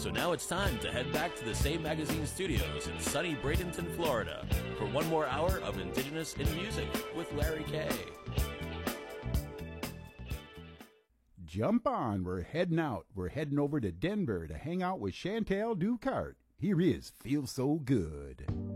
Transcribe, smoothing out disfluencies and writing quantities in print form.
So now it's time to head back to the Same Magazine studios in sunny Bradenton, Florida, for one more hour of Indigenous in Music with Larry Kay. Jump on, we're heading out. We're heading over to Denver to hang out with Chantal Ducart. Here is Feel So Good.